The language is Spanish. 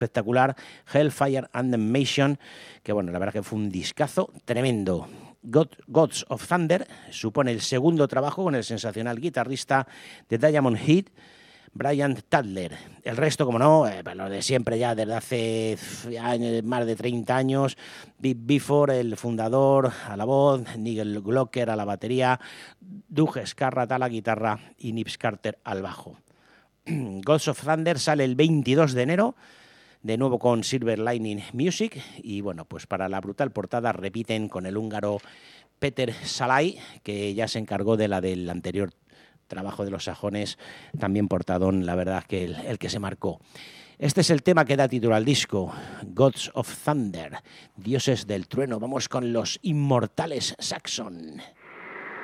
espectacular, Hellfire and Damnation, que bueno, la verdad que fue un discazo tremendo. Gods of Thunder supone el segundo trabajo con el sensacional guitarrista de Diamond Head, Brian Tadler. El resto, como no, lo de siempre ya desde hace más de 30 años. Big Bifford, el fundador, a la voz, Nigel Glocker a la batería, Doug Scarratt a la guitarra y Nips Carter al bajo. Gods of Thunder sale el 22 de enero, de nuevo con Silver Lining Music, y bueno, pues para la brutal portada repiten con el húngaro Peter Salai, que ya se encargó de la del anterior trabajo de los sajones, también portadón, la verdad que el que se marcó. Este es el tema que da título al disco, Gods of Thunder, Dioses del Trueno. Vamos con los inmortales Saxon.